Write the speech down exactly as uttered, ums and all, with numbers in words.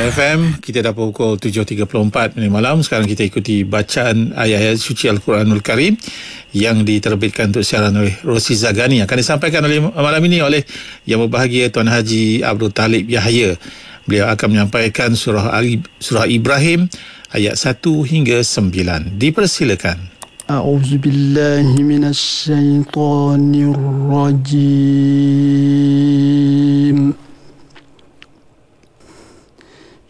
F M. Kita dah pukul tujuh tiga puluh empat minit malam. Sekarang kita ikuti bacaan ayat-ayat suci Al-Quranul Karim yang diterbitkan untuk siaran oleh Rosi Zagani. Akan disampaikan oleh malam ini oleh Yang Berbahagia Tuan Haji Abdul Talib Yahya. Beliau akan menyampaikan surah Ali, surah Ibrahim ayat satu hingga sembilan. Dipersilakan. A'udzu billahi minasy syaithanir rajim.